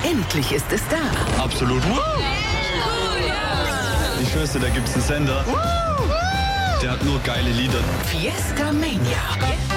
Endlich ist es da. Absolut. Ich wüsste, da gibt's einen Sender. Der hat nur geile Lieder. Fiesta Mania.